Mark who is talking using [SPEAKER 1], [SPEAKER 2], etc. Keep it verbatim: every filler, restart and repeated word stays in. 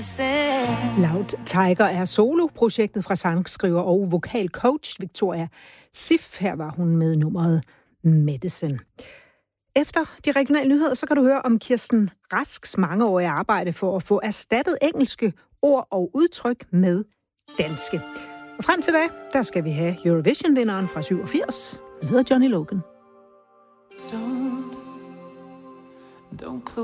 [SPEAKER 1] medicine.
[SPEAKER 2] Loud Tiger er soloprojektet fra sangskriver og vokalcoach Victoria Siff. Her var hun med nummeret Medicine. Efter de regionale nyheder, så kan du høre om Kirsten Rasks mangeårige arbejde for at få erstattet engelske ord og udtryk med danske. Og frem til da, der skal vi have Eurovision-vinderen fra syvogfirs. Han hedder Johnny Logan.
[SPEAKER 1] Don't, don't close